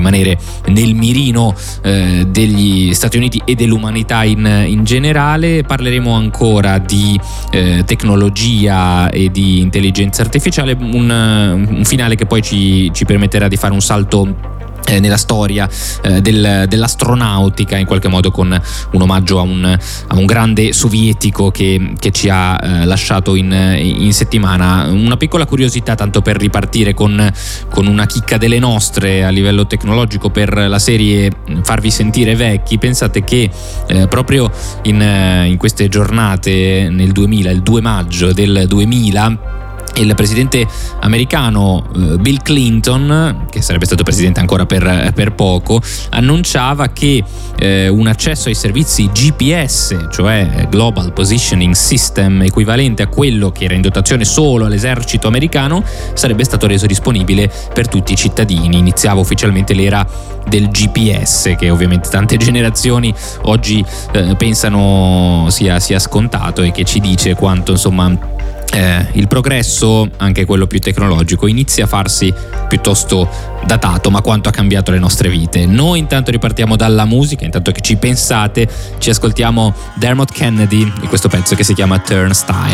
rimanere nel mirino degli Stati Uniti e dell'umanità in generale. Parleremo ancora di tecnologia e di intelligenza artificiale, un finale che poi ci permetterà di fare un salto nella storia dell'astronautica, in qualche modo con un omaggio a un grande sovietico che ci ha lasciato in settimana. Una piccola curiosità, tanto per ripartire con una chicca delle nostre a livello tecnologico per la serie farvi sentire vecchi. Pensate che proprio in queste giornate nel 2000, il 2 maggio del 2000, il presidente americano Bill Clinton, che sarebbe stato presidente ancora per poco, annunciava che un accesso ai servizi GPS, cioè Global Positioning System, equivalente a quello che era in dotazione solo all'esercito americano, sarebbe stato reso disponibile per tutti i cittadini. Iniziava ufficialmente l'era del GPS, che ovviamente tante generazioni oggi pensano sia scontato, e che ci dice quanto, insomma, il progresso, anche quello più tecnologico, inizia a farsi piuttosto datato, ma quanto ha cambiato le nostre vite. Noi intanto ripartiamo dalla musica, intanto che ci pensate ci ascoltiamo Dermot Kennedy e questo pezzo che si chiama Turnstile.